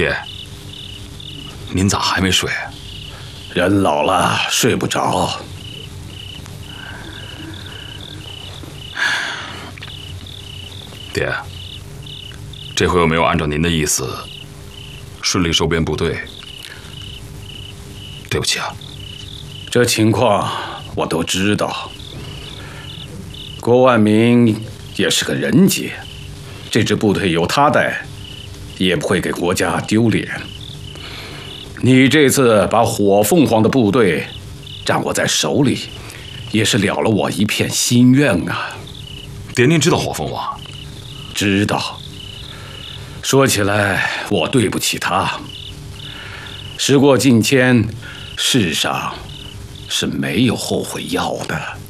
爹，您咋还没睡？ 人老了睡不着。 爹，这回我没有按照您的意思顺利收编部队，对不起啊。 这情况我都知道。郭万明也是个人杰，这支部队有他带，也不会给国家丢脸。你这次把火凤凰的部队掌握在手里，也是了了我一片心愿啊。 爹，您知道火凤凰？ 知道。说起来，我对不起他。时过境迁，世上是没有后悔药的。